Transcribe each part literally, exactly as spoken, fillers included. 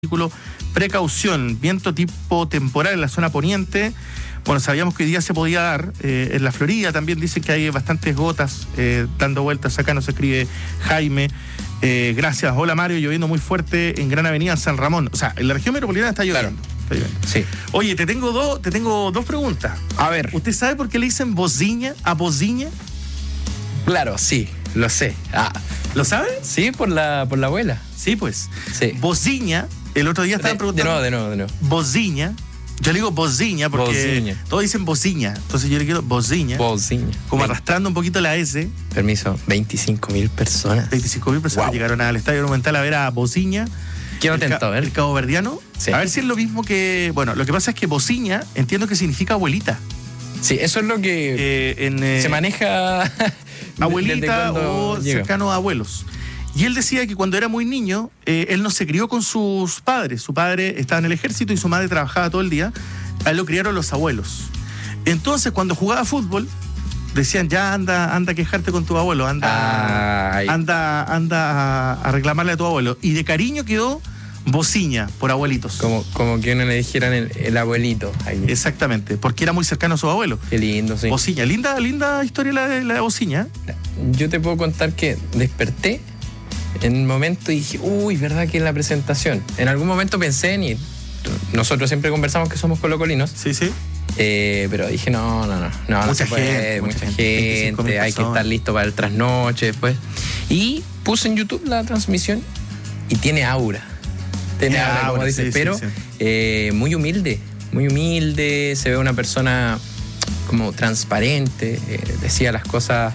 Precaución, viento tipo temporal en la zona poniente. Bueno, sabíamos que hoy día se podía dar. Eh, en la Florida también dicen que hay bastantes gotas eh, dando vueltas. Acá nos escribe Jaime. Eh, gracias. Hola Mario, lloviendo muy fuerte en Gran Avenida San Ramón. O sea, en la región metropolitana está lloviendo. Claro. Está lloviendo. Sí. Oye, te tengo dos, te tengo dos preguntas. A ver. ¿Usted sabe por qué le dicen bociña a bociña? Claro, sí, lo sé. Ah, ¿Lo sabe? sí, por la, por la abuela. Sí, pues. Sí. Bociña, el otro día estaban De, de preguntando. nuevo, de nuevo, de nuevo. Bociña. Yo le digo bociña porque Bociña. todos dicen bociña. Entonces yo le quiero bociña. Bociña. Como Ve- arrastrando un poquito la S. Permiso, veinticinco mil personas. veinticinco mil personas Wow. llegaron al Estadio Monumental a ver a Bociña. Quiero el, ca- atento, a ver. el caboverdiano. Sí. A ver si es lo mismo que... Bueno, lo que pasa es que bociña entiendo que significa abuelita. Sí, eso es lo que Eh, en, eh, se maneja. abuelita desde cuando o llega. cercano a abuelos. Y él decía que cuando era muy niño, eh, él no se crió con sus padres. Su padre estaba en el ejército y su madre trabajaba todo el día. A él lo criaron los abuelos. Entonces, cuando jugaba fútbol, decían, ya anda, anda a quejarte con tu abuelo, anda, Ay. anda, anda a, a reclamarle a tu abuelo. Y de cariño quedó bociña por abuelitos. Como, como que uno le dijeran el, el abuelito. Ahí. Exactamente, porque era muy cercano a su abuelo. Qué lindo, sí. Bociña, linda, linda historia la de, la de bociña. Yo te puedo contar que desperté en un momento y dije, uy, ¿verdad que es la presentación? En algún momento pensé en ir. Nosotros siempre conversamos que somos colocolinos, Sí, sí. eh, pero dije, no, no, no, no, no Mucha se puede, gente, mucha mucha gente, gente, veinticinco mil hay que personas. estar listo para el trasnoche después. Y puse en YouTube la transmisión y tiene aura. Tiene Tiene aura, como aura, dice, sí, sí, pero sí. eh, muy humilde, muy humilde, se ve una persona como transparente, eh, decía las cosas.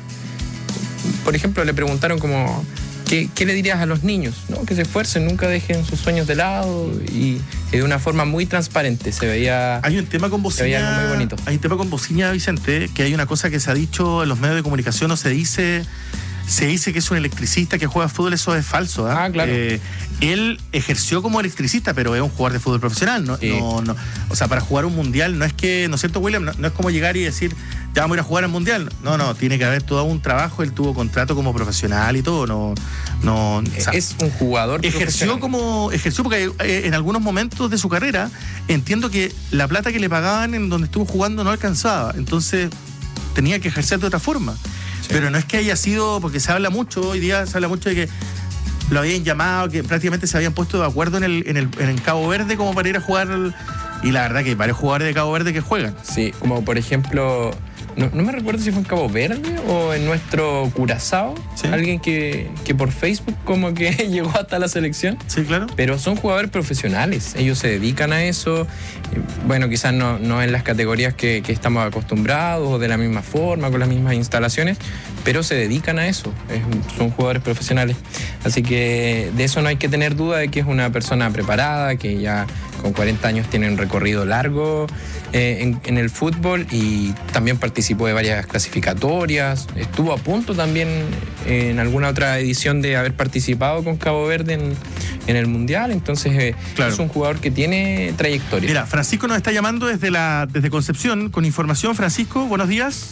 Por ejemplo, le preguntaron como, ¿qué, qué le dirías a los niños? ¿No? Que se esfuercen, nunca dejen sus sueños de lado y, y de una forma muy transparente. Se veía... Hay un tema con Se veía bociña. muy bonito. Hay un tema con bociña, Vicente, que hay una cosa que se ha dicho en los medios de comunicación, o se dice, se dice que es un electricista que juega fútbol, eso es falso. ¿Ah? Ah, claro. Eh, él ejerció como electricista, pero es un jugador de fútbol profesional, ¿no? Sí. No, no, o sea, para jugar un mundial no es que, ¿no es cierto, William? No, no es como llegar y decir, ya vamos a ir a jugar al mundial. No, no, tiene que haber todo un trabajo. Él tuvo contrato como profesional y todo. No, no. O sea, es un jugador Ejerció profesional. como ejerció porque eh, en algunos momentos de su carrera entiendo que la plata que le pagaban en donde estuvo jugando no alcanzaba, entonces tenía que ejercer de otra forma. Sí. Pero no es que haya sido, porque se habla mucho hoy día, se habla mucho de que lo habían llamado, que prácticamente se habían puesto de acuerdo en el en el en Cabo Verde como para ir a jugar, y la verdad que hay varios jugadores de Cabo Verde que juegan. Sí, como por ejemplo, no, no me recuerdo si fue en Cabo Verde o en nuestro Curazao, Sí. alguien que, que por Facebook como que llegó hasta la selección. Sí, claro. Pero son jugadores profesionales, ellos se dedican a eso, bueno, quizás no, no en las categorías que, que estamos acostumbrados o de la misma forma, con las mismas instalaciones, pero se dedican a eso, es, son jugadores profesionales. Así que de eso no hay que tener duda de que es una persona preparada, que ya con cuarenta años tiene un recorrido largo eh, en, en el fútbol y también participó de varias clasificatorias, estuvo a punto también en alguna otra edición de haber participado con Cabo Verde en, en el Mundial, entonces eh, Claro. es un jugador que tiene trayectoria. Mira, Francisco nos está llamando desde la desde Concepción con información. Francisco, buenos días.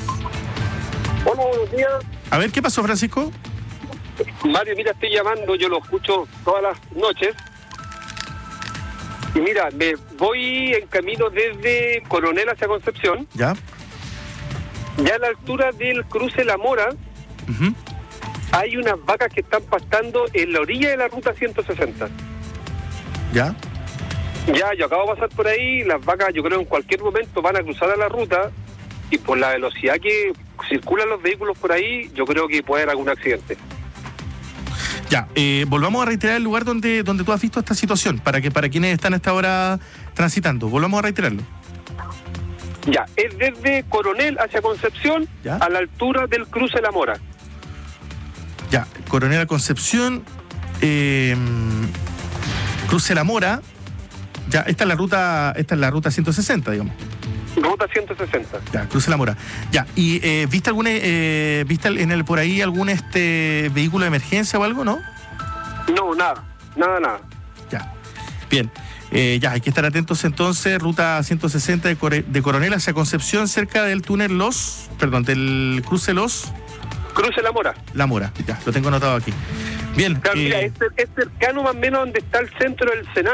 Hola, buenos días. A ver, ¿qué pasó, Francisco? Mario, mira, estoy llamando, yo lo escucho todas las noches. Y mira, me voy en camino desde Coronel hacia Concepción. Ya. Ya a la altura del cruce La Mora, Ujú. hay unas vacas que están pastando en la orilla de la ruta ciento sesenta. Ya. Ya, yo acabo de pasar por ahí, las vacas yo creo en cualquier momento van a cruzar a la ruta y por la velocidad que circulan los vehículos por ahí, yo creo que puede haber algún accidente. Ya, eh, volvamos a reiterar el lugar donde, donde tú has visto esta situación, para que para quienes están a esta hora transitando. Volvamos a reiterarlo. Ya, es desde Coronel hacia Concepción, Ya. a la altura del cruce La Mora. Ya, Coronel Concepción, eh, Cruce La Mora. Ya, esta es la ruta, esta es la ruta ciento sesenta, digamos. Ruta ciento sesenta. Ya, Cruce La Mora. Ya, ¿y eh, viste algún eh, viste en el por ahí algún este vehículo de emergencia o algo, no? No, nada, nada, nada. Ya. Bien. Eh, ya, hay que estar atentos entonces, ruta ciento sesenta de, Core- de Coronel hacia Concepción, cerca del túnel Los, perdón, del cruce Los, Cruce La Mora. La Mora. Ya, lo tengo anotado aquí. Bien. Claro, eh, mira, es, es cercano más o menos donde está el centro del Senado.